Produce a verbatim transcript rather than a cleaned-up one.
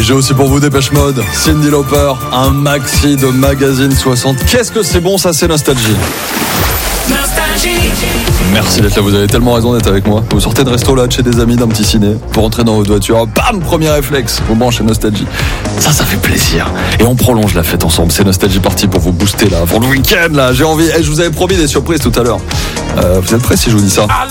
Et j'ai aussi pour vous Dépêche Mode, Cyndi Lauper, un maxi de Magazine soixante. Qu'est-ce que c'est bon, ça c'est Nostalgie. Nostalgie. Merci d'être là, vous avez tellement raison d'être avec moi. Vous sortez de resto là, de chez des amis, d'un petit ciné, pour rentrer dans votre voiture, bam, premier réflexe, vous branchez Nostalgie. Ça, ça fait plaisir. Et on prolonge la fête ensemble. C'est Nostalgie parti pour vous booster là, avant le week-end là. J'ai envie, et je vous avais promis des surprises tout à l'heure. Euh, vous êtes prêts si je vous dis ça?